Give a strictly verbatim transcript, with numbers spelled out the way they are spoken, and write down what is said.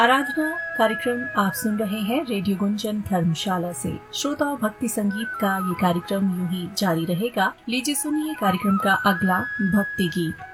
आराधना कार्यक्रम आप सुन रहे हैं रेडियो गुंजन धर्मशाला से। श्रोताओं, भक्ति संगीत का ये कार्यक्रम यूं ही जारी रहेगा। लीजिए सुनिए कार्यक्रम का अगला भक्ति गीत।